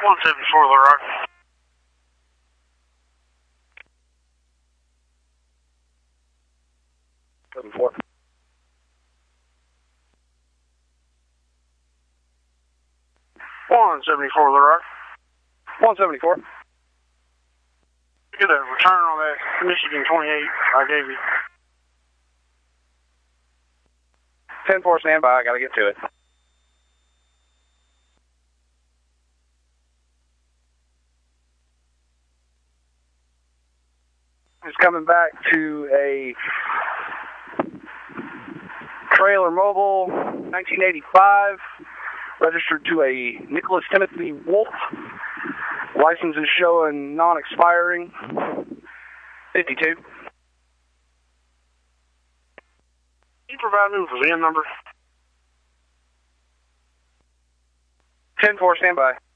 174 Little Rock. Four. 174 Little Rock. 174. Get a return on that Michigan 28 I gave you. 10-4, stand by. I gotta get to it. It's coming back to a trailer mobile, 1985, registered to a Nicholas Timothy Wolf. License is showing non-expiring. 52. Can you provide me with the VIN number? 10-4, stand by.